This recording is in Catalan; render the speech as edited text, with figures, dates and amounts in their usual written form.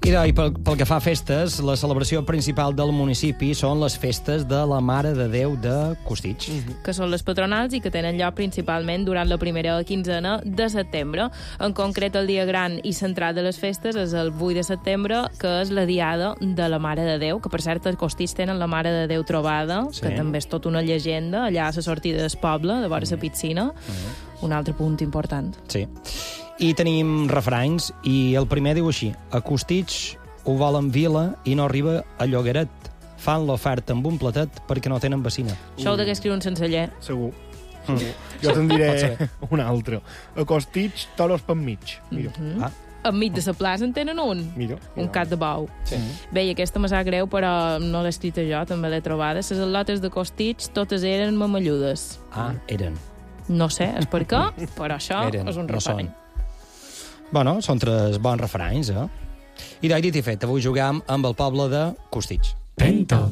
I pel que fa a festes, la celebració principal del municipi són les festes de la Mare de Déu de Costitx. Que són les patronals i que tenen lloc principalment durant la primera quinzena de setembre. En concret, el dia gran i central de les festes és el 8 de setembre, que és la Diada de la Mare de Déu, que per cert a Costitx tenen la Mare de Déu trobada, que també és tota una llegenda, allà a la sortida del poble, de vora la piscina. Un altre punt important. Sí. I tenim refranys, i el primer diu així: a Costitx ho volen vila i no arriba a Llogaret. Fan l'oferta amb un platet perquè no tenen vecina. Això ho degué escriure un senceller. Segur. Jo te'n diré un altre. A Costitx, toros per mig. Mira. Enmig de la plaça en tenen un. Mira. Un cap de bou. Sí. Bé, i aquesta me sap greu, però no l'he escrita jo, també l'he trobada. Les al·lotes de Costitx totes eren mamelludes. Eren. No sé, és per què, però això Eren, és un no refrany. Bueno, són tres bons refranys, eh? I dit i fet, avui juguem amb el poble de Costitx. Pento.